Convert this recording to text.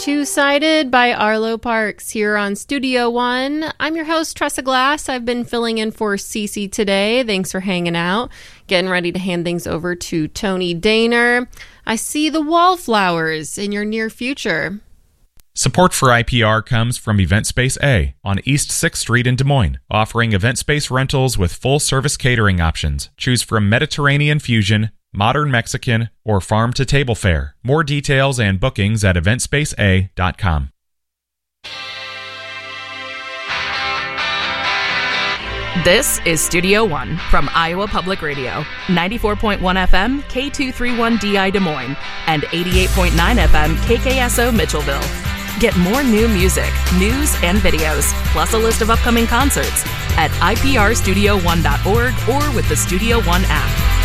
Two-Sided by Arlo Parks here on Studio One. I'm your host, Tressa Glass. I've been filling in for Cece today. Thanks for hanging out. Getting ready to hand things over to Tony Daner. I see the wallflowers in your near future. Support for IPR comes from Event Space A on East 6th Street in Des Moines, offering event space rentals with full-service catering options. Choose from Mediterranean fusion, modern Mexican, or farm-to-table fare. More details and bookings at eventspaceA.com. This is Studio One from Iowa Public Radio, 94.1 FM K231DI Des Moines, and 88.9 FM KKSO Mitchellville. Get more new music, news, and videos, plus a list of upcoming concerts at iprstudio1.org or with the Studio One app.